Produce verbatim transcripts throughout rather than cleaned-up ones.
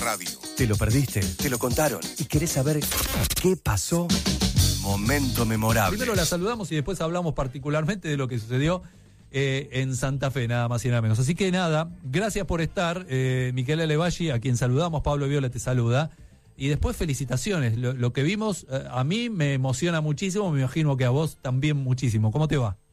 radio. ¿Te lo perdiste? ¿Te lo contaron? ¿Y querés saber qué pasó? Momento memorable. Primero la saludamos y después hablamos particularmente de lo que sucedió eh, en Santa Fe, nada más y nada menos. Así que nada, gracias por estar, eh, Micaela Levalli, a quien saludamos, Pablo Viola te saluda. Y después felicitaciones, lo, lo que vimos eh, a mí me emociona muchísimo, me imagino que a vos también muchísimo. ¿Cómo te va?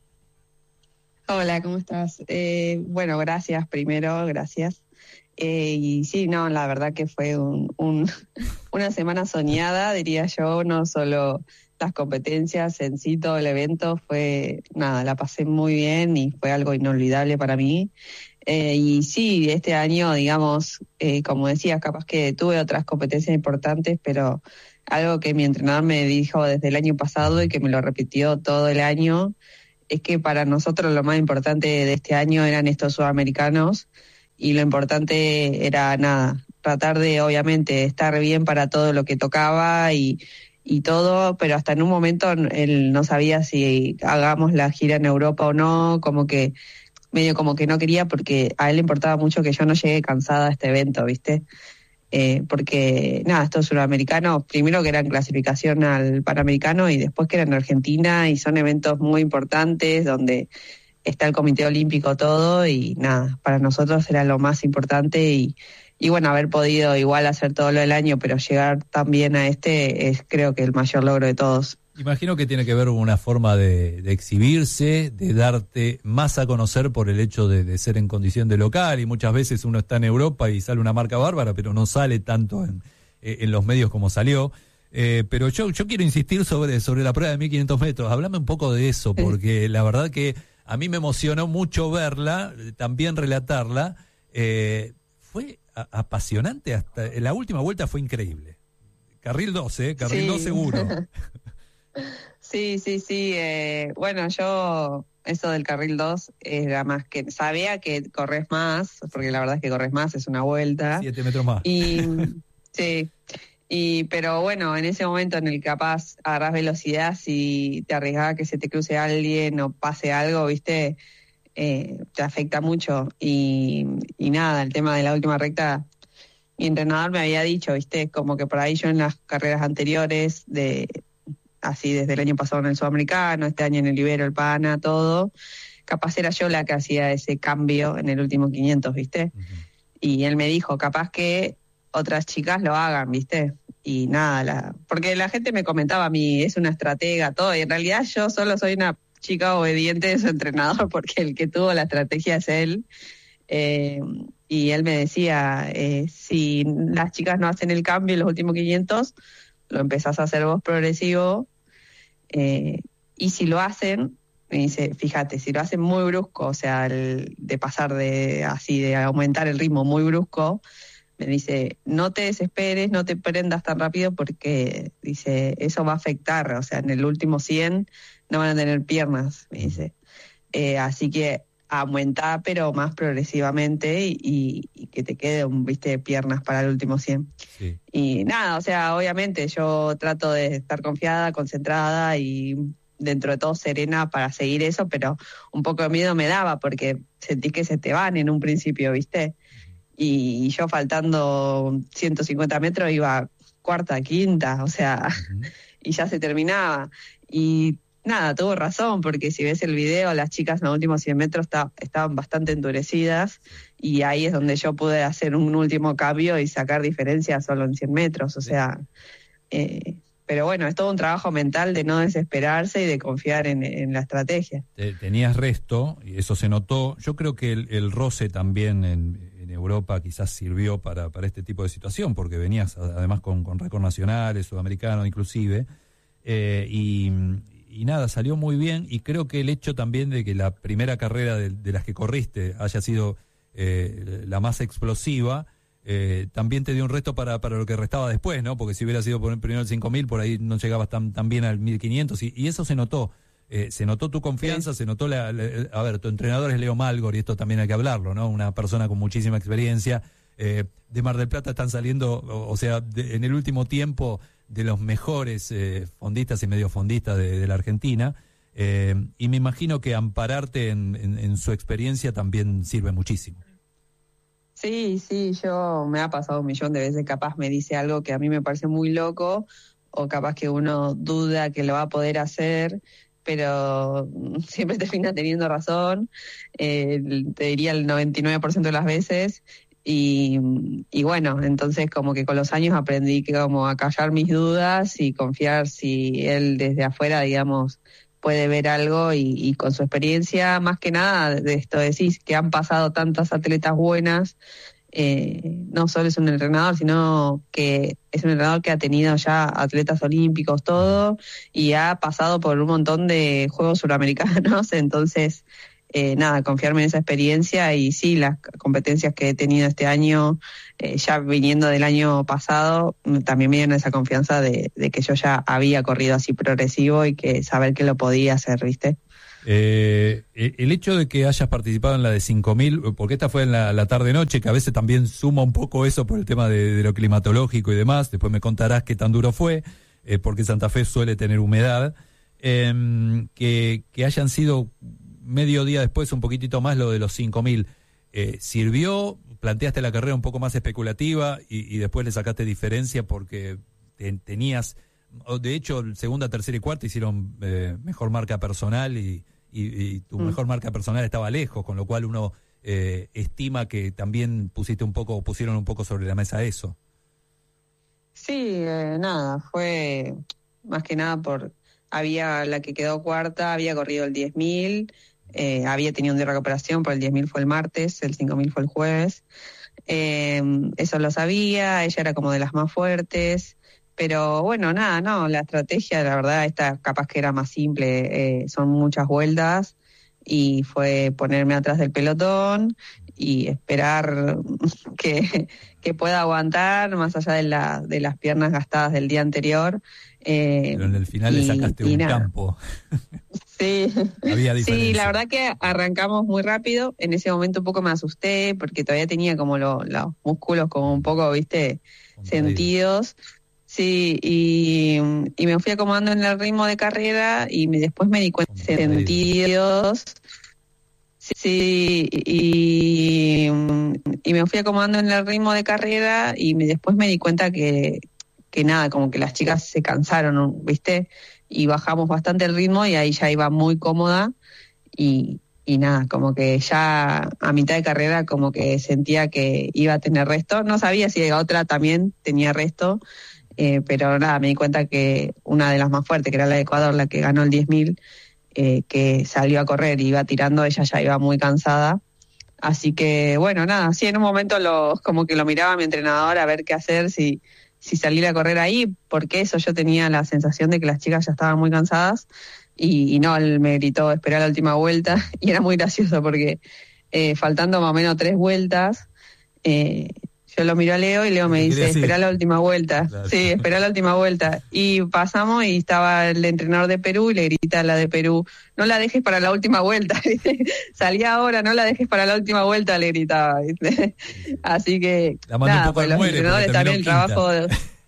Hola, ¿cómo estás? Eh, bueno, gracias primero, gracias. Eh, y sí, no, la verdad que fue un, un, una semana soñada, diría yo, no solo las competencias en sí, todo el evento, fue, nada, la pasé muy bien y fue algo inolvidable para mí. Eh, y sí, este año, digamos, eh, como decías, capaz que tuve otras competencias importantes, pero algo que mi entrenador me dijo desde el año pasado y que me lo repitió todo el año, es que para nosotros lo más importante de este año eran estos sudamericanos y lo importante era, nada, tratar de, obviamente, estar bien para todo lo que tocaba y, y todo, pero hasta en un momento él no sabía si hagamos la gira en Europa o no, como que medio como que no quería porque a él le importaba mucho que yo no llegue cansada a este evento, ¿viste? Eh, porque, nada, estos sudamericanos, primero que eran clasificación al Panamericano y después que eran en Argentina y son eventos muy importantes donde está el Comité Olímpico todo y nada, para nosotros era lo más importante y, y bueno, haber podido igual hacer todo lo del año, pero llegar también a este es creo que el mayor logro de todos. Imagino que tiene que ver con una forma de, de exhibirse, de darte más a conocer por el hecho de, de ser en condición de local y muchas veces uno está en Europa y sale una marca bárbara, pero no sale tanto en, en los medios como salió. Eh, pero yo, yo quiero insistir sobre, sobre la prueba de mil quinientos metros. Háblame un poco de eso, porque la verdad que a mí me emocionó mucho verla, también relatarla. Eh, fue a, apasionante, hasta la última vuelta fue increíble. Carril dos, ¿eh? Carril sí. dos seguro. Sí, sí, sí. Eh, bueno, yo eso del carril dos era más que... Sabía que corres más, porque la verdad es que corres más, es una vuelta. Siete metros más. Y sí, y pero bueno, en ese momento en el que capaz agarrás velocidad, si te arriesgás que se te cruce alguien o pase algo, ¿viste? Eh, te afecta mucho. Y, y nada, el tema de la última recta, mi entrenador me había dicho, ¿viste? Como que por ahí yo en las carreras anteriores de... así desde el año pasado en el Sudamericano, este año en el Ibero, el Pana, todo, capaz era yo la que hacía ese cambio en el último quinientos, ¿viste? Uh-huh. Y él me dijo, capaz que otras chicas lo hagan, ¿viste? Y nada, la, porque la gente me comentaba a mí, es una estratega, todo, y en realidad yo solo soy una chica obediente de su entrenador, porque el que tuvo la estrategia es él. Eh, y él me decía, eh, si las chicas no hacen el cambio en los últimos quinientos, lo empezás a hacer vos progresivo. Eh, y si lo hacen, me dice, fíjate, si lo hacen muy brusco, o sea, el, de pasar de así, de aumentar el ritmo muy brusco, me dice, no te desesperes, no te prendas tan rápido porque, dice, eso va a afectar, o sea, en el último cien no van a tener piernas, me dice. Eh, así que aumentá, pero más progresivamente y, y, y que te queden, viste, piernas para el último cien. Sí. Y nada, o sea, obviamente yo trato de estar confiada, concentrada y dentro de todo serena para seguir eso, pero un poco de miedo me daba porque sentí que se te van en un principio, viste. Y, y yo faltando ciento cincuenta metros iba cuarta, quinta, o sea, uh-huh. y ya se terminaba. Y nada, tuvo razón, porque si ves el video, las chicas en los últimos cien metros está, estaban bastante endurecidas y ahí es donde yo pude hacer un último cambio y sacar diferencia solo en cien metros, o sea, eh, pero bueno, es todo un trabajo mental de no desesperarse y de confiar en, en la estrategia. Tenías resto y eso se notó. Yo creo que el, el roce también en, en Europa quizás sirvió para, para este tipo de situación, porque venías además con, con récord nacionales, sudamericano inclusive, eh, y... Y nada, salió muy bien y creo que el hecho también de que la primera carrera de, de las que corriste haya sido eh, la más explosiva, eh, también te dio un resto para, para lo que restaba después, ¿no? Porque si hubiera sido por primero el cinco mil, por ahí no llegabas tan, tan bien al mil quinientos y, y eso se notó. Eh, se notó tu confianza, sí. se notó la, la... A ver, tu entrenador es Leo Malgor y esto también hay que hablarlo, ¿no? Una persona con muchísima experiencia. Eh, de Mar del Plata están saliendo, o, o sea, de, en el último tiempo... de los mejores eh, fondistas y mediofondistas de, de la Argentina, eh, y me imagino que ampararte en, en, en su experiencia también sirve muchísimo. Sí, sí, yo me ha pasado un millón de veces, capaz me dice algo que a mí me parece muy loco, o capaz que uno duda que lo va a poder hacer, pero siempre termina teniendo razón, eh, te diría el noventa y nueve por ciento de las veces, y, y bueno, entonces como que con los años aprendí que como a callar mis dudas y confiar si él desde afuera, digamos, puede ver algo y, y con su experiencia, más que nada, de esto decís que han pasado tantas atletas buenas, eh, no solo es un entrenador, sino que es un entrenador que ha tenido ya atletas olímpicos, todo, y ha pasado por un montón de Juegos Suramericanos, entonces, eh, nada, confiarme en esa experiencia y sí, las competencias que he tenido este año, eh, ya viniendo del año pasado, también me dieron esa confianza de, de que yo ya había corrido así progresivo y que saber que lo podía hacer, ¿viste? Eh, el hecho de que hayas participado en la de cinco mil, porque esta fue en la, la tarde-noche, que a veces también suma un poco eso por el tema de, de lo climatológico y demás, después me contarás qué tan duro fue, eh, porque Santa Fe suele tener humedad, eh, que, que hayan sido medio día después, un poquitito más, lo de los cinco mil, eh, ¿sirvió? ¿Planteaste la carrera un poco más especulativa y, y después le sacaste diferencia porque te, tenías, de hecho, segunda, tercera y cuarta hicieron eh, mejor marca personal y, y, y tu mm. mejor marca personal estaba lejos, con lo cual uno eh, estima que también pusiste un poco, pusieron un poco sobre la mesa eso? Sí, eh, nada, fue más que nada por, había la que quedó cuarta, había corrido el diez mil, Eh, había tenido un día de recuperación, pero el diez mil fue el martes, el cinco mil fue el jueves. Eh, eso lo sabía, ella era como de las más fuertes, pero bueno, nada, no, la estrategia, la verdad, esta capaz que era más simple, eh, son muchas vueltas, y fue ponerme atrás del pelotón y esperar que, que pueda aguantar, más allá de, la, de las piernas gastadas del día anterior. Eh, pero en el final y, le sacaste un nada. campo. Sí, Había diferencia. Sí, la verdad que arrancamos muy rápido. En ese momento un poco me asusté porque todavía tenía como lo, los músculos como un poco, viste, sentidos. Sí, y, y me fui acomodando en el ritmo de carrera y me, después me di cuenta de sentidos. Sí, y, y me fui acomodando en el ritmo de carrera y me, después me di cuenta que, que nada, como que las chicas se cansaron, viste, y bajamos bastante el ritmo y ahí ya iba muy cómoda y, y nada, como que ya a mitad de carrera como que sentía que iba a tener resto, no sabía si la otra también tenía resto, eh, pero nada, me di cuenta que una de las más fuertes, que era la de Ecuador, la que ganó el diez mil, eh, que salió a correr y iba tirando, ella ya iba muy cansada, así que bueno, nada, sí, en un momento lo, como que lo miraba a mi entrenador a ver qué hacer, si si salir a correr ahí, porque eso yo tenía la sensación de que las chicas ya estaban muy cansadas y, y no, él me gritó esperar la última vuelta y era muy gracioso porque eh, faltando más o menos tres vueltas, eh, yo lo miro a Leo y Leo me dice, esperá la última vuelta. Claro. Sí, esperá la última vuelta. Y pasamos y estaba el entrenador de Perú y le grita a la de Perú, no la dejes para la última vuelta. Salía ahora, no la dejes para la última vuelta, le gritaba. ¿Viste? Así que, la nada, pues los entrenadores también, el trabajo de...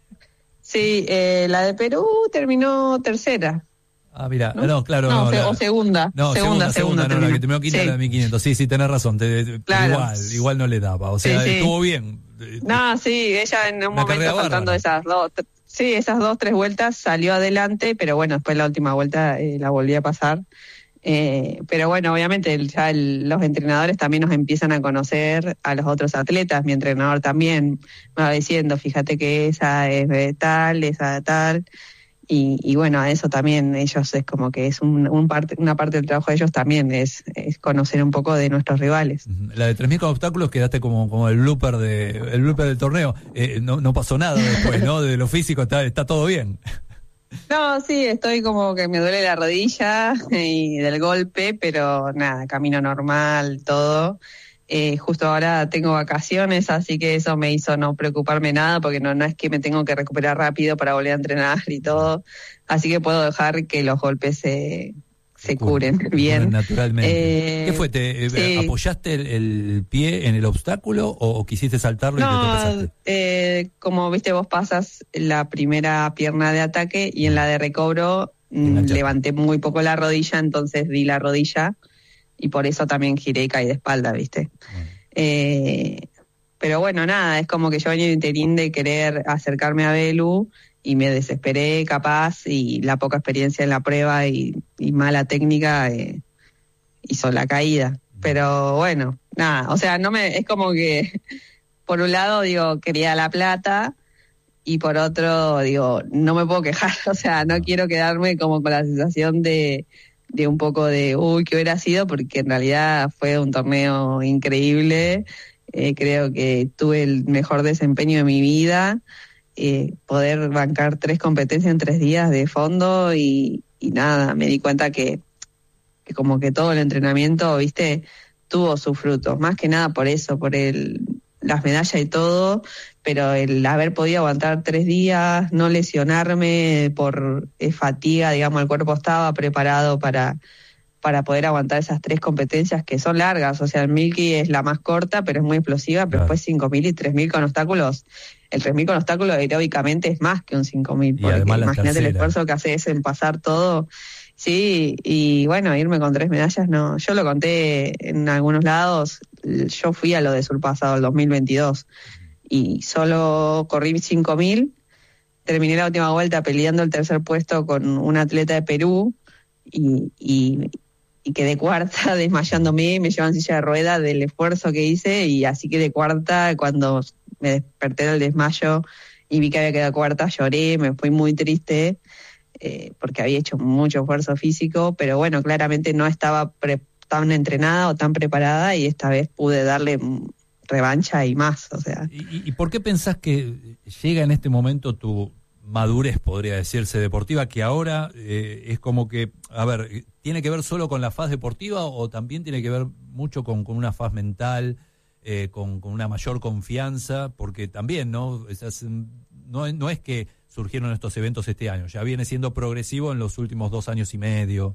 Sí, eh, la de Perú terminó tercera. Ah, mira, no, no claro. No, no se, la... o segunda. No, segunda, segunda, segunda no, la que terminó quinta sí. La de mil quinientos. Sí, sí, tenés razón. Te, te, claro. Igual, igual no le daba. O sea, sí, sí. Estuvo bien. No, sí, ella en un Una momento faltando esas dos, sí, esas dos, tres vueltas salió adelante, pero bueno, después la última vuelta eh, la volví a pasar. Eh, pero bueno, obviamente el, ya el, los entrenadores también nos empiezan a conocer a los otros atletas. Mi entrenador también me va diciendo, fíjate que esa es de tal, esa de tal. Y, y bueno, a eso también ellos es como que es un, un parte, una parte del trabajo de ellos también es, es conocer un poco de nuestros rivales. La de tres mil con obstáculos quedaste como, como el blooper de el blooper del torneo. Eh, no, no pasó nada después, ¿no? De lo físico está, está todo bien. No, sí, estoy como que me duele la rodilla y del golpe, pero nada, camino normal, todo. Eh, justo ahora tengo vacaciones, así que eso me hizo no preocuparme nada, porque no, no es que me tengo que recuperar rápido para volver a entrenar y todo, así que puedo dejar que los golpes se, se curen bien. Naturalmente. Eh, ¿Qué fue? ¿Te sí. apoyaste el, el pie en el obstáculo o, o quisiste saltarlo no, y te tropezaste? Eh, como viste, vos pasas la primera pierna de ataque y en la de recobro mm, levanté muy poco la rodilla, entonces di la rodilla. Y por eso también giré y caí de espalda, ¿viste? Bueno. Eh, pero bueno, nada, es como que yo venía de interín de querer acercarme a Belu y me desesperé capaz, y la poca experiencia en la prueba y, y mala técnica eh, hizo la caída. Pero bueno, nada, o sea, no me, es como que por un lado digo, quería la plata, y por otro digo, no me puedo quejar, o sea, no quiero quedarme como con la sensación de, de un poco de, uy, ¿qué hubiera sido? Porque en realidad fue un torneo increíble, eh, creo que tuve el mejor desempeño de mi vida, eh, poder bancar tres competencias en tres días de fondo, y, y nada, me di cuenta que que como que todo el entrenamiento, viste, tuvo sus frutos, más que nada por eso, por el las medallas y todo, pero el haber podido aguantar tres días, no lesionarme por eh, fatiga, digamos, el cuerpo estaba preparado para, para poder aguantar esas tres competencias que son largas, o sea, el Milky es la más corta, pero es muy explosiva, pero Claro. después cinco mil y tres mil con obstáculos, el tres mil con obstáculos aeróbicamente es más que un cinco mil, Y porque además la imagínate el tercera. esfuerzo que haces en pasar todo. Sí, y bueno, irme con tres medallas, no, yo lo conté en algunos lados, yo fui a lo de Surpasado el dos mil veintidós y solo corrí cinco mil, terminé la última vuelta peleando el tercer puesto con un atleta de Perú y, y, y quedé cuarta desmayándome, me llevan silla de rueda del esfuerzo que hice, y así quedé cuarta. Cuando me desperté del desmayo y vi que había quedado cuarta, lloré, me fui muy triste. Eh, porque había hecho mucho esfuerzo físico, pero bueno, claramente no estaba pre- tan entrenada o tan preparada, y esta vez pude darle revancha y más, o sea. ¿Y, y por qué pensás que llega en este momento tu madurez, podría decirse, deportiva, que ahora eh, es como que, a ver, ¿tiene que ver solo con la faz deportiva o también tiene que ver mucho con, con una faz mental, eh, con, con una mayor confianza? Porque también, ¿no? Esas, no, no es que surgieron estos eventos este año, ya viene siendo progresivo en los últimos dos años y medio.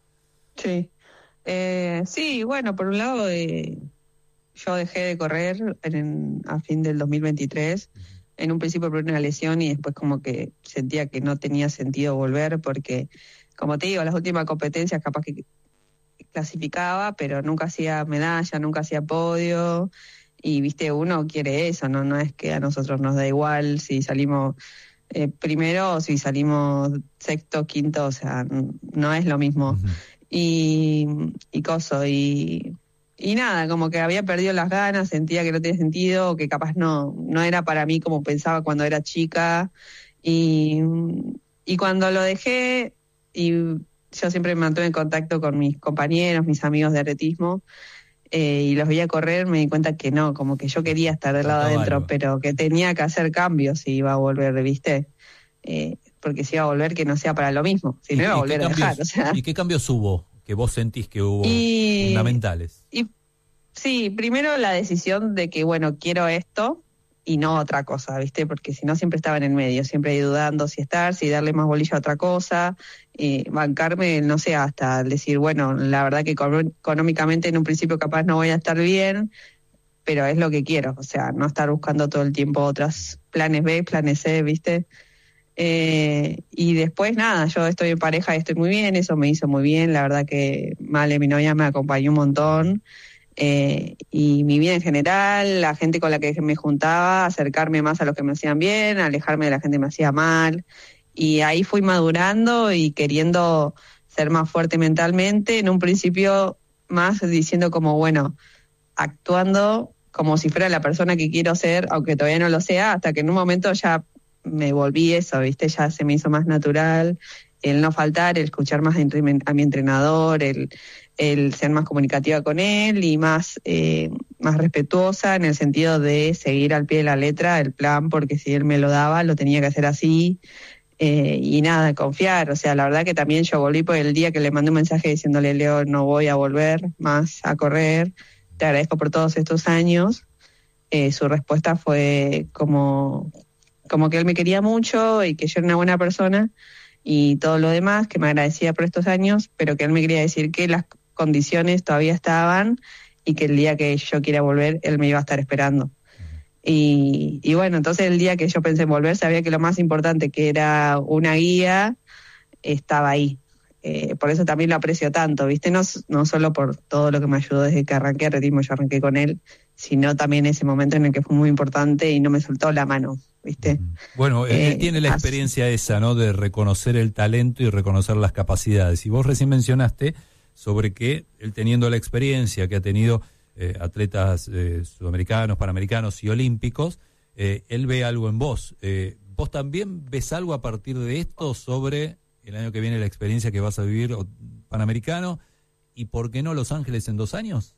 Sí, eh, sí, bueno, por un lado eh, yo dejé de correr en, a fin del dos mil veintitrés, uh-huh. En un principio por una lesión, y después como que sentía que no tenía sentido volver, porque como te digo, las últimas competencias capaz que clasificaba, pero nunca hacía medalla, nunca hacía podio, y viste, uno quiere eso, no, no es que a nosotros nos da igual si salimos Eh, primero, si salimos sexto, quinto, o sea, no es lo mismo. Uh-huh. Y, y coso, y, y nada, como que había perdido las ganas, sentía que no tenía sentido, que capaz no, no era para mí como pensaba cuando era chica. Y, y cuando lo dejé, y yo siempre me mantuve en contacto con mis compañeros, mis amigos de atletismo, Eh, y los veía correr, me di cuenta que no, como que yo quería estar del lado adentro, pero que tenía que hacer cambios si iba a volver, ¿viste? Eh, porque si iba a volver, que no sea para lo mismo, si no iba a volver a dejar, o sea. ¿Y qué cambios hubo que vos sentís que hubo y, fundamentales? Y, sí, primero la decisión de que, bueno, quiero esto y no otra cosa, ¿viste? Porque si no siempre estaba en el medio, siempre dudando si estar, si darle más bolilla a otra cosa, eh, bancarme, no sé, hasta decir, bueno, la verdad que económicamente en un principio capaz no voy a estar bien, pero es lo que quiero, o sea, no estar buscando todo el tiempo otros planes B, planes C, ¿viste? Eh, y después nada, yo estoy en pareja y estoy muy bien, eso me hizo muy bien, la verdad que Male, mi novia, me acompañó un montón. Eh, y mi vida en general, la gente con la que me juntaba, acercarme más a los que me hacían bien, alejarme de la gente que me hacía mal, y ahí fui madurando y queriendo ser más fuerte mentalmente, en un principio más diciendo como, bueno, actuando como si fuera la persona que quiero ser, aunque todavía no lo sea, hasta que en un momento ya me volví eso, ¿viste? Ya se me hizo más natural el no faltar, el escuchar más a mi entrenador, el, el ser más comunicativa con él y más, eh, más respetuosa en el sentido de seguir al pie de la letra el plan, porque si él me lo daba, lo tenía que hacer así. Eh, y nada, confiar, o sea, la verdad que también yo volví por el día que le mandé un mensaje diciéndole, Leo, no voy a volver más a correr, te agradezco por todos estos años. Eh, su respuesta fue como, como que él me quería mucho y que yo era una buena persona y todo lo demás, que me agradecía por estos años, pero que él me quería decir que las condiciones todavía estaban y que el día que yo quiera volver, él me iba a estar esperando. Y, y bueno, entonces el día que yo pensé en volver, sabía que lo más importante, que era una guía, estaba ahí. eh, por eso también lo aprecio tanto, ¿viste? No, no solo por todo lo que me ayudó desde que arranqué atletismo, yo arranqué con él, sino también ese momento en el que fue muy importante y no me soltó la mano, ¿viste? Bueno, él eh, tiene la experiencia así. esa, ¿no? De reconocer el talento y reconocer las capacidades. Y vos recién mencionaste sobre que él, teniendo la experiencia que ha tenido eh, atletas eh, sudamericanos, panamericanos y olímpicos, eh, él ve algo en vos. Eh, ¿Vos también ves algo a partir de esto sobre el año que viene, la experiencia que vas a vivir panamericano? ¿Y por qué no Los Ángeles en dos años?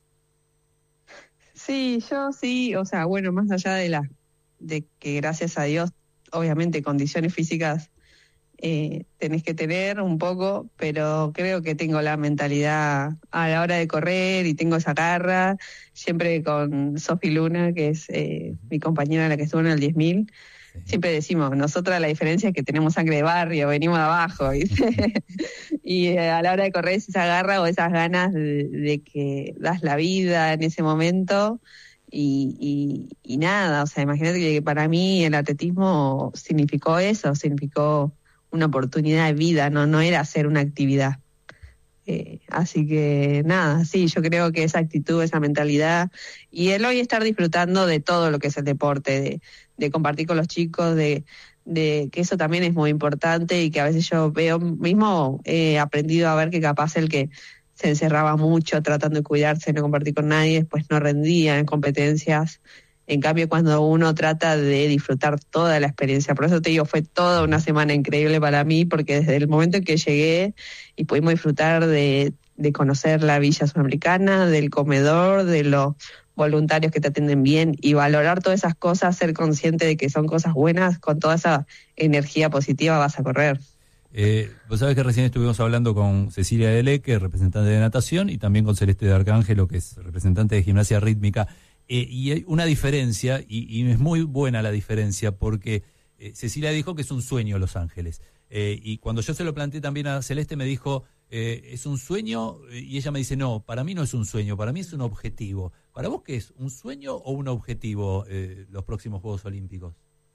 Sí, yo sí, o sea, bueno, más allá de la de que gracias a Dios, obviamente condiciones físicas eh, tenés que tener un poco, pero creo que tengo la mentalidad a la hora de correr y tengo esa garra, siempre con Sofi Luna, que es eh, mi compañera la que estuvo en el diez mil. Siempre decimos, nosotras la diferencia es que tenemos sangre de barrio, venimos de abajo, ¿viste? Y eh, a la hora de correr es esa garra o esas ganas de, de que das la vida en ese momento y, y, y nada, o sea, imagínate que para mí el atletismo significó eso, significó una oportunidad de vida, no, no era hacer una actividad. Eh, así que nada, sí, yo creo que esa actitud, esa mentalidad y el hoy estar disfrutando de todo lo que es el deporte, de, de compartir con los chicos, de, de que eso también es muy importante y que a veces yo veo, mismo he aprendido a ver que capaz el que se encerraba mucho tratando de cuidarse, no compartir con nadie, después no rendía en competencias. En cambio, cuando uno trata de disfrutar toda la experiencia, por eso te digo, fue toda una semana increíble para mí, porque desde el momento en que llegué y pudimos disfrutar de, de conocer la Villa Sudamericana, del comedor, de los voluntarios que te atienden bien y valorar todas esas cosas, ser consciente de que son cosas buenas, con toda esa energía positiva vas a correr. Eh, vos sabés que recién estuvimos hablando con Cecilia Dele, que es representante de natación, y también con Celeste de Arcángelo, que es representante de gimnasia rítmica. Eh, y hay una diferencia, y, y es muy buena la diferencia, porque eh, Cecilia dijo que es un sueño Los Ángeles. Eh, y cuando yo se lo planteé también a Celeste, me dijo, eh, ¿es un sueño? Y ella me dice, no, para mí no es un sueño, para mí es un objetivo. ¿Para vos qué es? ¿Un sueño o un objetivo eh, los próximos Juegos Olímpicos?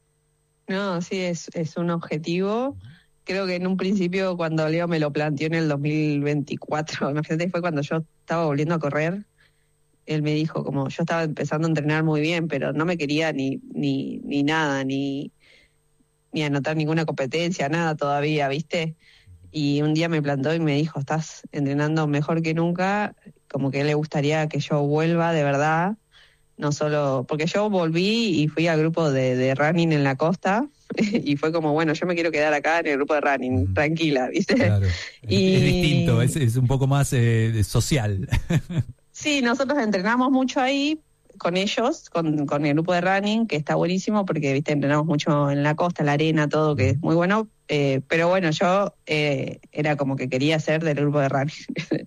No, sí, es, es un objetivo. Creo que en un principio, cuando Leo me lo planteó en el dos mil veinticuatro, imagínate, fue cuando yo estaba volviendo a correr. Él me dijo, como yo estaba empezando a entrenar muy bien, pero no me quería ni ni ni nada, ni ni anotar ninguna competencia, nada todavía, ¿viste? Y un día me plantó y me dijo, estás entrenando mejor que nunca, como que a él le gustaría que yo vuelva de verdad, no solo, porque yo volví y fui al grupo de, de running en la costa, y fue como, bueno, yo me quiero quedar acá en el grupo de running, mm. tranquila, ¿viste? Claro, y... es distinto, es, es un poco más eh, social. Sí, nosotros entrenamos mucho ahí con ellos, con, con el grupo de running, que está buenísimo porque, viste, entrenamos mucho en la costa, en la arena, todo, que es muy bueno. Eh, pero bueno, yo eh, era como que quería ser del grupo de running.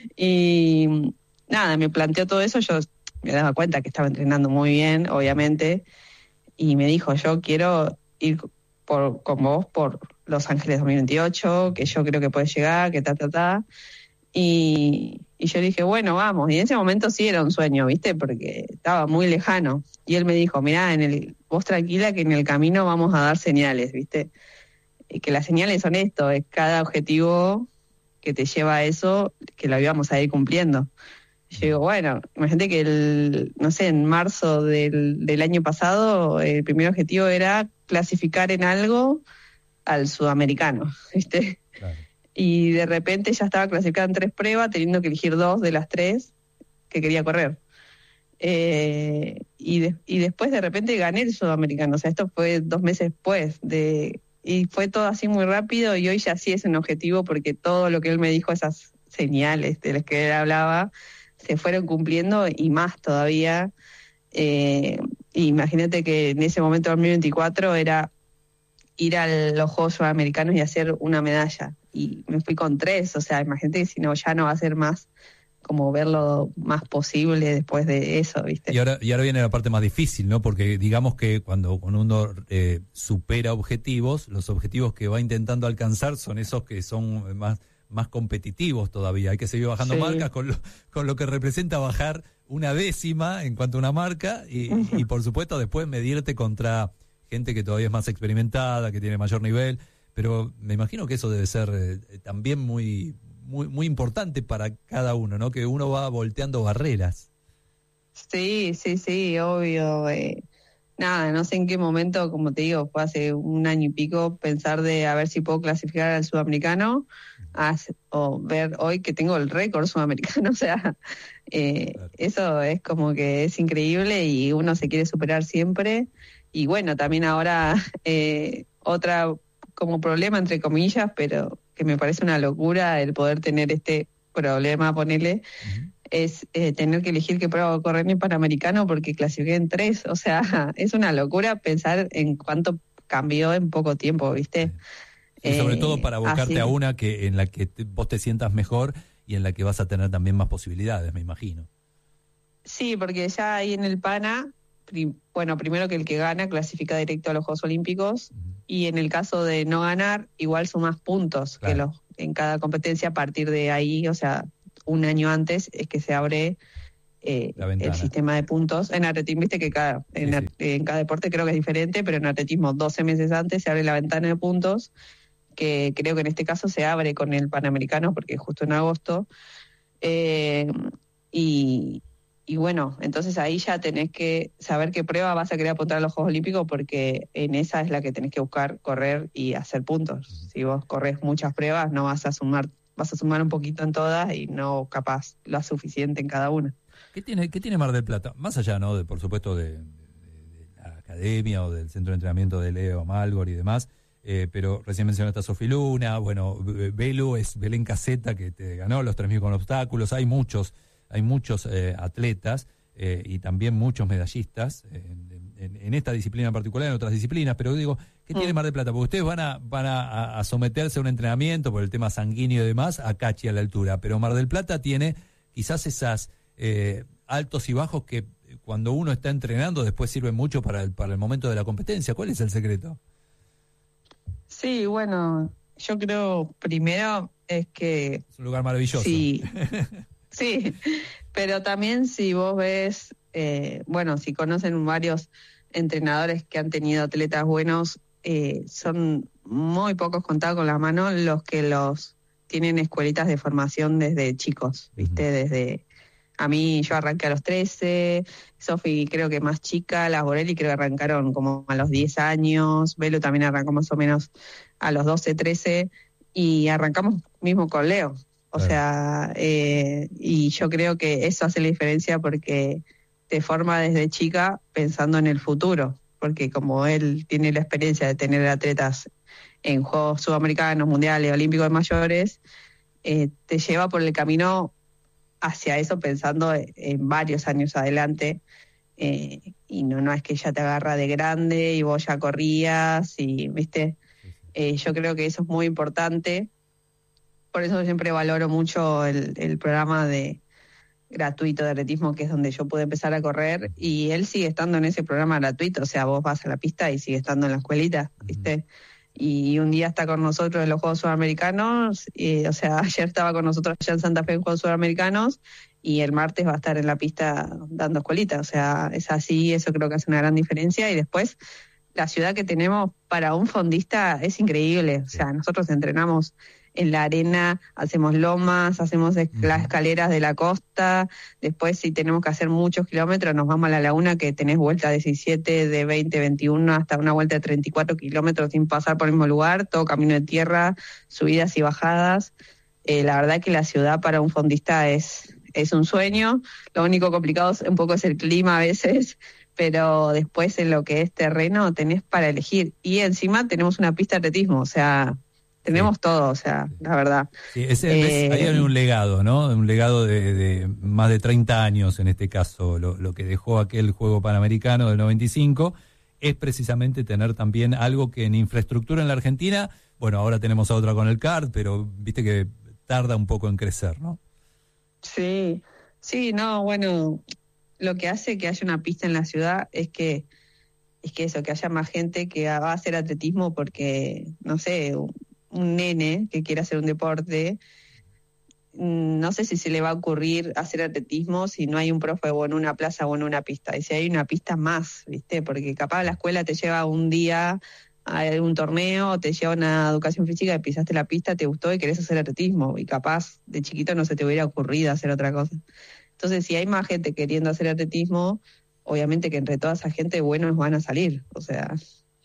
Y nada, me planteó todo eso, yo me daba cuenta que estaba entrenando muy bien, obviamente, y me dijo, yo quiero ir por, con vos por Los Ángeles dos mil veintiocho, que yo creo que puedes llegar, que ta, ta, ta. Y, y yo dije, bueno, vamos. Y en ese momento sí era un sueño, ¿viste? Porque estaba muy lejano. Y él me dijo, mirá, en el, vos tranquila que en el camino vamos a dar señales, ¿viste? Y que las señales son esto, es cada objetivo que te lleva a eso, que lo íbamos a ir cumpliendo. Y yo digo, bueno, imagínate que el, no sé, en marzo del, del año pasado, el primer objetivo era clasificar en algo al sudamericano, ¿viste? Claro. Y de repente ya estaba clasificada en tres pruebas, teniendo que elegir dos de las tres que quería correr. Eh, y, de, y después de repente gané el sudamericano, o sea, esto fue dos meses después, de, y fue todo así muy rápido, y hoy ya sí es un objetivo, porque todo lo que él me dijo, esas señales de las que él hablaba, se fueron cumpliendo y más todavía. Eh, imagínate que en ese momento, dos mil veinticuatro, era ir a los Juegos Sudamericanos y hacer una medalla. Y me fui con tres, o sea, imagínate que si no, ya no va a ser más, como verlo más posible después de eso, ¿viste? Y ahora, y ahora viene la parte más difícil, ¿no? Porque digamos que cuando, cuando uno eh, supera objetivos, los objetivos que va intentando alcanzar son esos que son más, más competitivos todavía. Hay que seguir bajando sí. marcas, con lo, con lo que representa bajar una décima en cuanto a una marca, y, uh-huh. y por supuesto después medirte contra gente que todavía es más experimentada, que tiene mayor nivel. pero me imagino que eso debe ser eh, también muy, muy, muy importante para cada uno, ¿no? Que uno va volteando barreras. Sí, sí, sí, obvio. Eh, nada, no sé en qué momento, como te digo, fue hace un año y pico, pensar de a ver si puedo clasificar al sudamericano, a, o ver hoy que tengo el récord sudamericano, o sea, eh, claro. Eso es como que es increíble y uno se quiere superar siempre. Y bueno, también ahora eh, otra como problema, entre comillas, pero que me parece una locura el poder tener este problema, ponele, uh-huh. es eh, tener que elegir qué prueba correr en Panamericano porque clasifiqué en tres. O sea, es una locura pensar en cuánto cambió en poco tiempo, ¿viste? Sí, eh, sobre todo para abocarte así. a una que en la que te, vos te sientas mejor y en la que vas a tener también más posibilidades, me imagino. Sí, porque ya ahí en el Pana, prim, bueno, primero que el que gana clasifica directo a los Juegos Olímpicos, uh-huh. y en el caso de no ganar, igual sumas puntos, claro. que los en cada competencia a partir de ahí, o sea, un año antes es que se abre eh, el sistema de puntos. En atletismo, viste que cada, en, sí, sí. en cada deporte creo que es diferente, pero en atletismo doce meses antes se abre la ventana de puntos, que creo que en este caso se abre con el Panamericano, porque es justo en agosto. Eh, y, y bueno, entonces ahí ya tenés que saber qué prueba vas a querer apuntar a los Juegos Olímpicos, porque en esa es la que tenés que buscar correr y hacer puntos. Uh-huh. Si vos corres muchas pruebas, no vas a sumar, vas a sumar un poquito en todas y no capaz lo suficiente en cada una. ¿Qué tiene, qué tiene Mar del Plata? Más allá, ¿no? De, por supuesto, de, de, de la academia o del centro de entrenamiento de Leo Malgor y demás, eh, pero recién mencionaste a Sofi Luna, bueno, Belu es Belén Caseta, que te ganó los tres mil con obstáculos, hay muchos hay muchos eh, atletas eh, y también muchos medallistas en, en, en esta disciplina en particular, en otras disciplinas, pero digo, ¿qué mm. tiene Mar del Plata? Porque ustedes van a van a, a someterse a un entrenamiento por el tema sanguíneo y demás, a Cachi a la altura, pero Mar del Plata tiene quizás esas eh, altos y bajos que cuando uno está entrenando después sirven mucho para el, para el momento de la competencia. ¿Cuál es el secreto? Sí, bueno, yo creo primero es que... Es un lugar maravilloso. Sí. Sí, pero también si vos ves, eh, bueno, si conocen varios entrenadores que han tenido atletas buenos, eh, son muy pocos contados con las manos los que los tienen escuelitas de formación desde chicos, ¿viste? Uh-huh. Desde, a mí yo arranqué a los trece, Sofi creo que más chica, las Borelli creo que arrancaron como a los diez años, Belu también arrancó más o menos a los doce, trece, y arrancamos mismo con Leo. O claro. sea, eh, y yo creo que eso hace la diferencia porque te forma desde chica pensando en el futuro, porque como él tiene la experiencia de tener atletas en Juegos Sudamericanos, Mundiales, Olímpicos de mayores, eh, te lleva por el camino hacia eso pensando en varios años adelante, eh, y no, no es que ya te agarra de grande y vos ya corrías, y viste, eh, yo creo que eso es muy importante. Por eso siempre valoro mucho el, el programa de gratuito de atletismo, que es donde yo pude empezar a correr, y él sigue estando en ese programa gratuito, o sea, vos vas a la pista y sigue estando en la escuelita, ¿viste? Y un día está con nosotros en los Juegos Sudamericanos, y, o sea, ayer estaba con nosotros allá en Santa Fe en Juegos Sudamericanos, y el martes va a estar en la pista dando escuelita, o sea, es así, eso creo que hace una gran diferencia. Y después, la ciudad que tenemos para un fondista es increíble, o sea, nosotros entrenamos en la arena, hacemos lomas, hacemos es- las escaleras de la costa, después si tenemos que hacer muchos kilómetros nos vamos a la laguna, que tenés vuelta de diecisiete, de veinte, veintiuno, hasta una vuelta de treinta y cuatro kilómetros sin pasar por el mismo lugar, todo camino de tierra, subidas y bajadas. Eh, la verdad que la ciudad para un fondista es, es un sueño, lo único complicado es, un poco es el clima a veces, pero después en lo que es terreno tenés para elegir, y encima tenemos una pista de atletismo, o sea... Tenemos sí. todo, o sea, la verdad. Sí, ese, eh, ahí hay un legado, ¿no? Un legado de, de más de treinta años, en este caso, lo, lo que dejó aquel Juego Panamericano del noventa y cinco, es precisamente tener también algo que en infraestructura en la Argentina, bueno, ahora tenemos a otra con el C A R T, pero viste que tarda un poco en crecer, ¿no? Sí, sí, no, bueno, lo que hace que haya una pista en la ciudad es que, es que eso, que haya más gente que va a hacer atletismo porque, no sé... un nene que quiera hacer un deporte, no sé si se le va a ocurrir hacer atletismo si no hay un profe o en una plaza o en una pista, y si hay una pista más, ¿viste? Porque capaz la escuela te lleva un día a algún torneo, te llevan a educación física, pisaste la pista, te gustó y querés hacer atletismo, y capaz de chiquito no se te hubiera ocurrido hacer otra cosa. Entonces, si hay más gente queriendo hacer atletismo, obviamente que entre toda esa gente buenos van a salir, o sea...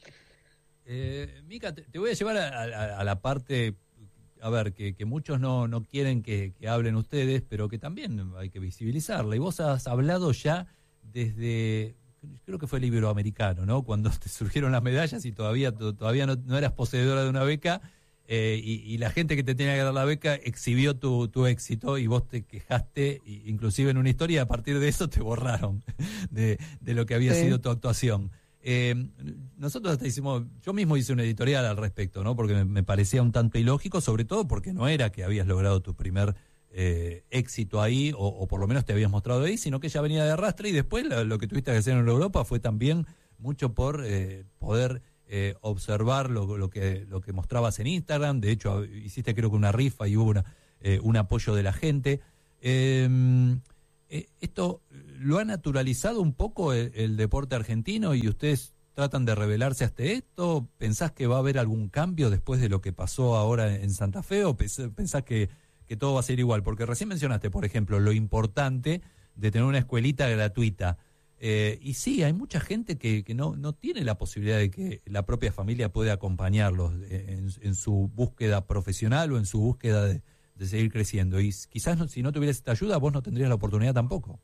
Eh, Mica, te, te voy a llevar a, a, a la parte, a ver, que, que muchos no, no quieren que, que hablen ustedes, pero que también hay que visibilizarla. Y vos has hablado ya desde... creo que fue el Iberoamericano, ¿no? Cuando te surgieron las medallas y todavía todavía no, no eras poseedora de una beca, eh, y, y la gente que te tenía que dar la beca exhibió tu, tu éxito y vos te quejaste, inclusive en una historia, a partir de eso te borraron de, de lo que había sí. sido tu actuación. Eh, nosotros hasta hicimos, yo mismo hice una editorial al respecto, ¿no? Porque me, me parecía un tanto ilógico, sobre todo porque no era que habías logrado tu primer Eh, éxito ahí, o, o por lo menos te habías mostrado ahí, sino que ya venía de arrastre, y después lo, lo que tuviste que hacer en Europa fue también mucho por eh, poder eh, observar lo, lo que lo que mostrabas en Instagram. De hecho, hiciste creo que una rifa y hubo una, eh, un apoyo de la gente. Eh, eh, ¿Esto lo ha naturalizado un poco el, el deporte argentino y ustedes tratan de rebelarse hasta esto? ¿Pensás que va a haber algún cambio después de lo que pasó ahora en Santa Fe, o pensás que que todo va a ser igual? Porque recién mencionaste, por ejemplo, lo importante de tener una escuelita gratuita. Eh, y sí, hay mucha gente que, que no, no tiene la posibilidad de que la propia familia pueda acompañarlos en, en su búsqueda profesional o en su búsqueda de, de seguir creciendo. Y quizás no, si no tuvieras esta ayuda, vos no tendrías la oportunidad tampoco.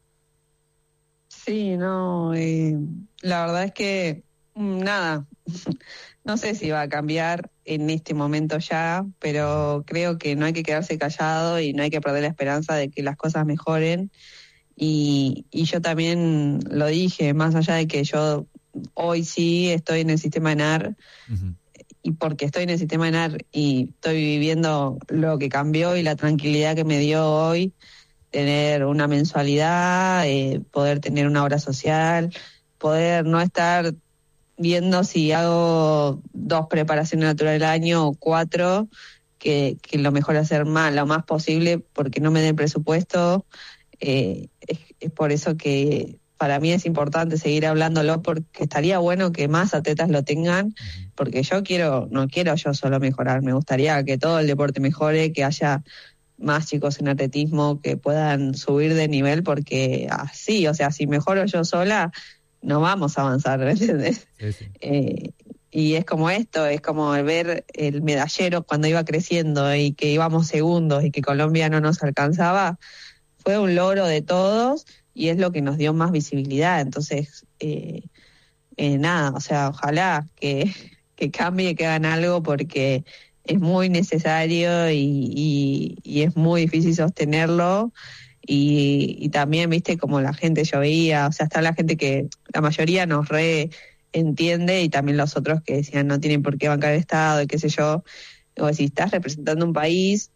Sí, no, eh, la verdad es que nada, no sé si va a cambiar en este momento ya, pero creo que no hay que quedarse callado y no hay que perder la esperanza de que las cosas mejoren. Y, y yo también lo dije, más allá de que yo hoy sí estoy en el sistema ENAR, uh-huh. y porque estoy en el sistema ENAR y estoy viviendo lo que cambió y la tranquilidad que me dio hoy, tener una mensualidad, eh, poder tener una obra social, poder no estar viendo si hago dos preparaciones naturales al año o cuatro, que, que lo mejor es hacer más, lo más posible, porque no me den presupuesto. Eh, es, es por eso que para mí es importante seguir hablándolo, porque estaría bueno que más atletas lo tengan, porque yo quiero, no quiero yo solo mejorar, me gustaría que todo el deporte mejore, que haya más chicos en atletismo que puedan subir de nivel, porque así, o sea, si mejoro yo sola, no vamos a avanzar, ¿me entiendes? Sí, sí. Eh, y es como esto, es como ver el medallero cuando iba creciendo y que íbamos segundos y que Colombia no nos alcanzaba, fue un logro de todos y es lo que nos dio más visibilidad. Entonces, eh, eh, nada, o sea, ojalá que, que cambie, que hagan algo, porque es muy necesario y, y, y es muy difícil sostenerlo. Y, y también, viste, como la gente yo veía, o sea, está la gente que la mayoría nos re entiende, y también los otros que decían no tienen por qué bancar el Estado y qué sé yo. O si estás representando un país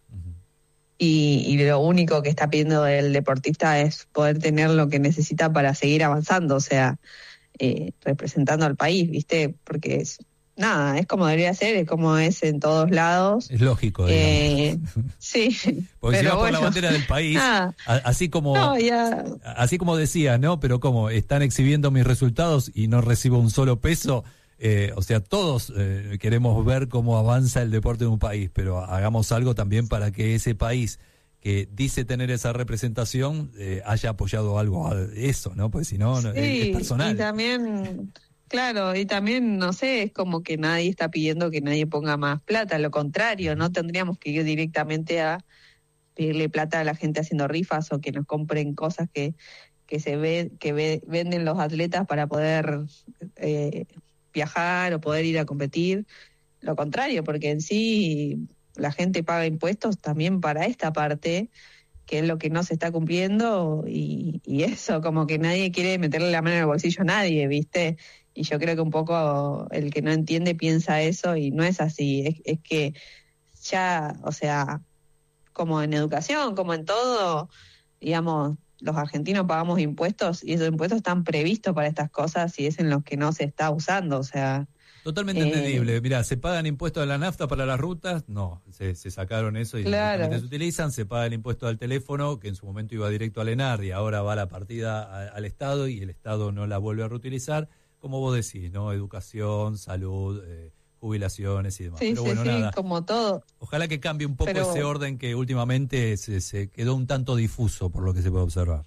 y, y lo único que está pidiendo el deportista es poder tener lo que necesita para seguir avanzando, o sea, eh, representando al país, viste, porque es nada, es como debería ser, es como es en todos lados. Es lógico, eh, sí. Porque pero si vas bueno, por la bandera del país, ah, así como no, ya. así como decías, ¿no? Pero como están exhibiendo mis resultados y no recibo un solo peso, eh, o sea, todos eh, queremos ver cómo avanza el deporte en un país, pero hagamos algo también para que ese país que dice tener esa representación eh, haya apoyado algo a eso, ¿no? Pues si no, sí, es, es personal. Y también... Claro, y también, no sé, es como que nadie está pidiendo que nadie ponga más plata, al contrario, no tendríamos que ir directamente a pedirle plata a la gente haciendo rifas o que nos compren cosas que, que se ve, que ve, venden los atletas para poder eh, viajar o poder ir a competir. Lo contrario, porque en sí la gente paga impuestos también para esta parte, que es lo que no se está cumpliendo, y, y eso, como que nadie quiere meterle la mano en el bolsillo a nadie, ¿viste? Y yo creo que un poco el que no entiende piensa eso, y no es así. Es, es que ya, o sea, como en educación, como en todo, digamos, los argentinos pagamos impuestos y esos impuestos están previstos para estas cosas y es en los que no se está usando, o sea... Totalmente eh, entendible. Mirá, ¿se pagan impuestos a la nafta para las rutas? No, se, se sacaron eso y claro. se utilizan. Se paga el impuesto al teléfono, que en su momento iba directo al ENAR y ahora va la partida a, al Estado y el Estado no la vuelve a reutilizar. Como vos decís, ¿no? Educación, salud, eh, jubilaciones y demás. Sí, Pero sí, bueno, sí, nada. como todo. Ojalá que cambie un poco Pero... ese orden que últimamente se, se quedó un tanto difuso por lo que se puede observar.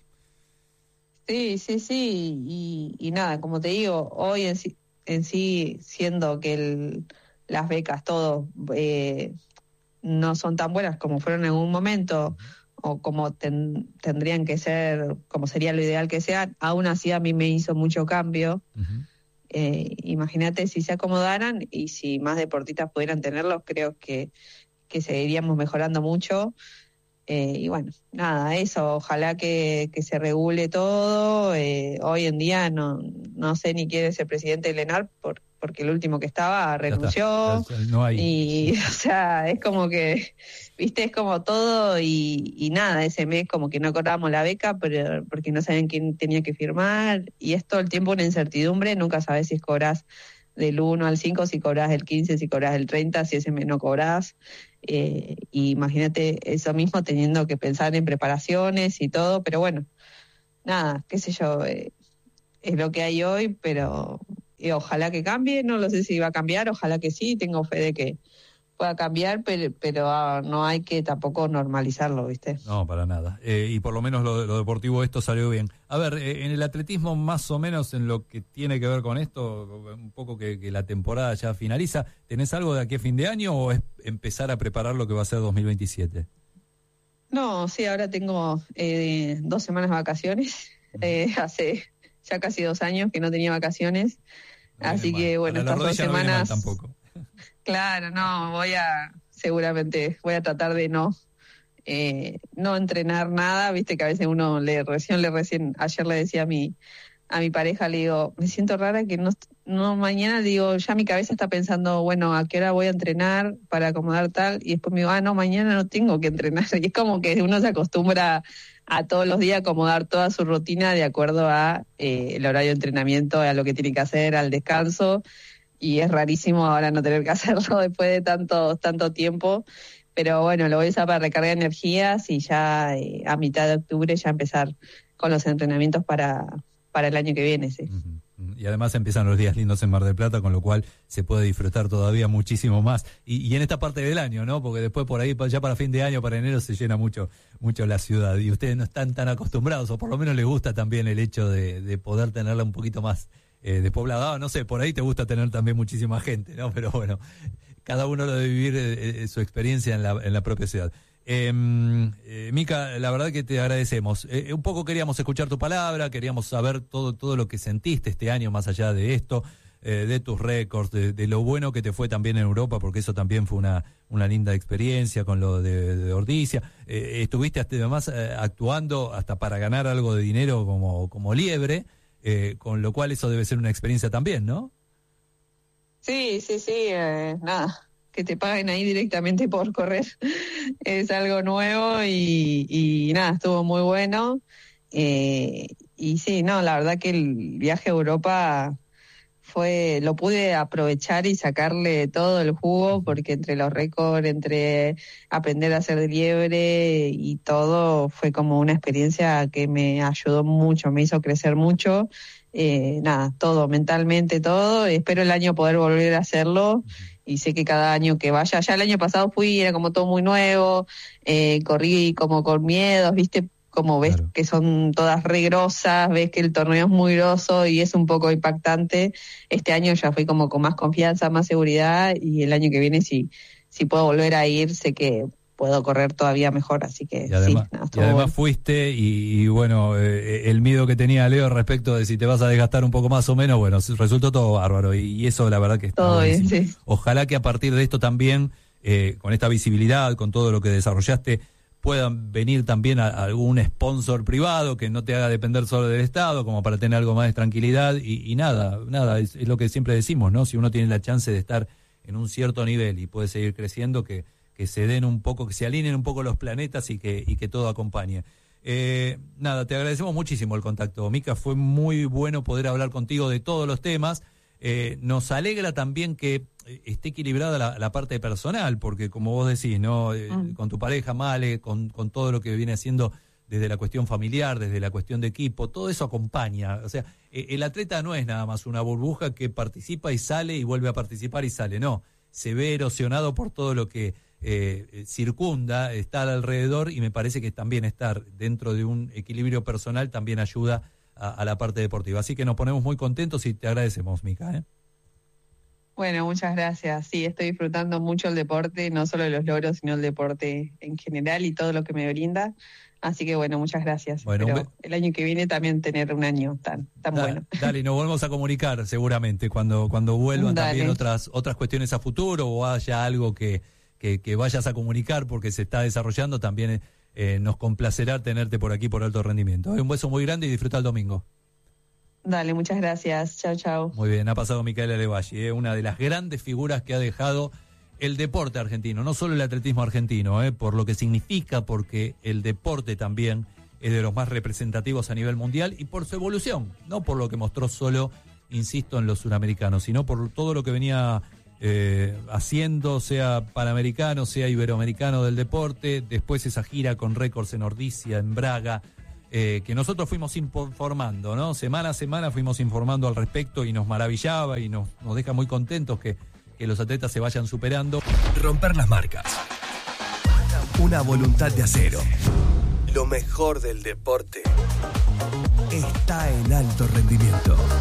Sí, sí, sí, y, y nada, como te digo, hoy en sí, en sí siendo que el, las becas, todo, eh, no son tan buenas como fueron en un momento, o como ten, tendrían que ser, como sería lo ideal que sean, aún así a mí me hizo mucho cambio. Uh-huh. Eh, imagínate si se acomodaran y si más deportistas pudieran tenerlos, creo que, que seguiríamos mejorando mucho. Eh, y bueno, nada, eso, ojalá que, que se regule todo. Eh, hoy en día no, no sé ni quién es el presidente del ENAR, por, porque el último que estaba renunció. Ya está, ya, no hay. Y, o sea, es como que, viste, es como todo y, y nada, ese mes como que no cobramos la beca pero porque no sabían quién tenía que firmar. Y es todo el tiempo una incertidumbre, nunca sabes si cobras del uno al cinco, si cobras el quince, si cobras el treinta, si ese mes no cobras. Eh, y imagínate eso mismo teniendo que pensar en preparaciones y todo, pero bueno, nada, qué sé yo, eh, es lo que hay hoy, pero eh, ojalá que cambie, no lo sé si va a cambiar, ojalá que sí, tengo fe de que pueda cambiar, pero, pero ah, no hay que tampoco normalizarlo, ¿viste? No, para nada. Eh, y por lo menos lo, lo deportivo esto salió bien. A ver, eh, en el atletismo más o menos en lo que tiene que ver con esto, un poco que, que la temporada ya finaliza, ¿tenés algo de aquí a fin de año o es empezar a preparar lo que va a ser dos mil veintisiete? No, sí, ahora tengo eh, dos semanas de vacaciones, eh, hace ya casi dos años que no tenía vacaciones, no así que bueno, estas dos semanas... No tampoco. Claro, no, voy a, seguramente, voy a tratar de no, eh, no entrenar nada, viste que a veces uno le, recién le recién, ayer le decía a mi, a mi pareja, le digo, me siento rara que no, no, mañana digo, ya mi cabeza está pensando, bueno, ¿a qué hora voy a entrenar para acomodar tal? Y después me digo, ah, no, mañana no tengo que entrenar, y es como que uno se acostumbra a todos los días acomodar toda su rutina de acuerdo a eh, el horario de entrenamiento, a lo que tiene que hacer, al descanso. Y es rarísimo ahora no tener que hacerlo después de tanto tanto tiempo, pero bueno, lo voy a usar para recargar energías y ya eh, a mitad de octubre ya empezar con los entrenamientos para, para el año que viene, sí. Uh-huh. Y además empiezan los días lindos en Mar del Plata, con lo cual se puede disfrutar todavía muchísimo más. Y, y en esta parte del año, ¿no? Porque después por ahí, ya para fin de año, para enero, se llena mucho mucho la ciudad. Y ustedes no están tan acostumbrados, o por lo menos les gusta también el hecho de, de poder tenerla un poquito más Eh, despoblado, no sé, por ahí te gusta tener también muchísima gente, ¿no? Pero bueno, cada uno lo debe vivir eh, su experiencia en la, en la propia ciudad. Eh, eh, Mica, la verdad que te agradecemos. Eh, un poco queríamos escuchar tu palabra, queríamos saber todo, todo lo que sentiste este año más allá de esto, eh, de tus récords, de, de lo bueno que te fue también en Europa, porque eso también fue una, una linda experiencia con lo de, de Ordicia. Eh, estuviste hasta además eh, actuando hasta para ganar algo de dinero como, como liebre. Eh, con lo cual eso debe ser una experiencia también, ¿no? Sí, sí, sí, eh, nada, que te paguen ahí directamente por correr es algo nuevo y, y nada, estuvo muy bueno. Eh, y sí, no, la verdad que el viaje a Europa fue, lo pude aprovechar y sacarle todo el jugo, porque entre los récords, entre aprender a hacer de liebre y todo, fue como una experiencia que me ayudó mucho, me hizo crecer mucho. Eh, nada, todo, mentalmente todo. Espero el año poder volver a hacerlo y sé que cada año que vaya, ya el año pasado fui, era como todo muy nuevo, eh, corrí como con miedos, viste, como ves claro. que son todas re grosas, ves que el torneo es muy groso y es un poco impactante. Este año ya fui como con más confianza, más seguridad, y el año que viene si, si puedo volver a ir, sé que puedo correr todavía mejor, así que y además, sí. No, y además bueno. fuiste y, y bueno, eh, el miedo que tenía Leo respecto de si te vas a desgastar un poco más o menos, bueno, resultó todo bárbaro y, y eso la verdad que está todo buenísimo. Bien, sí. Ojalá que a partir de esto también, eh, con esta visibilidad, con todo lo que desarrollaste, puedan venir también a, a algún sponsor privado que no te haga depender solo del Estado, como para tener algo más de tranquilidad y, y nada, nada, es, es lo que siempre decimos, ¿no? Si uno tiene la chance de estar en un cierto nivel y puede seguir creciendo, que, que se den un poco, que se alineen un poco los planetas y que, y que todo acompañe. Eh, nada, te agradecemos muchísimo el contacto, Mica, fue muy bueno poder hablar contigo de todos los temas. Eh, nos alegra también que esté equilibrada la, la parte personal, porque como vos decís, ¿no? Eh, mm. Con tu pareja, Male, con, con todo lo que viene haciendo desde la cuestión familiar, desde la cuestión de equipo, todo eso acompaña. O sea, el atleta no es nada más una burbuja que participa y sale y vuelve a participar y sale, no. Se ve erosionado por todo lo que eh, circunda, está alrededor, y me parece que también estar dentro de un equilibrio personal también ayuda a, a la parte deportiva. Así que nos ponemos muy contentos y te agradecemos, Mica, ¿eh? Bueno, muchas gracias. Sí, estoy disfrutando mucho el deporte, no solo los logros, sino el deporte en general y todo lo que me brinda. Así que bueno, muchas gracias. Bueno, Pero be- el año que viene también tener un año tan tan Da- bueno. Dale, y nos volvemos a comunicar seguramente cuando, cuando vuelvan Dale. también otras, otras cuestiones a futuro o haya algo que, que, que vayas a comunicar porque se está desarrollando, también eh, nos complacerá tenerte por aquí por Alto Rendimiento. Un beso muy grande y disfruta el domingo. Dale, muchas gracias. Chao, chao. Muy bien, ha pasado Micaela Levalle, eh, una de las grandes figuras que ha dejado el deporte argentino, no solo el atletismo argentino, eh, por lo que significa, porque el deporte también es de los más representativos a nivel mundial y por su evolución, no por lo que mostró solo, insisto, en los suramericanos, sino por todo lo que venía eh, haciendo, sea panamericano, sea iberoamericano del deporte, después esa gira con récords en Ordicia, en Braga, eh, que nosotros fuimos informando, ¿no? Semana a semana fuimos informando al respecto y nos maravillaba y nos, nos deja muy contentos que que los atletas se vayan superando. Romper las marcas. Una voluntad de acero. Lo mejor del deporte está en Alto Rendimiento.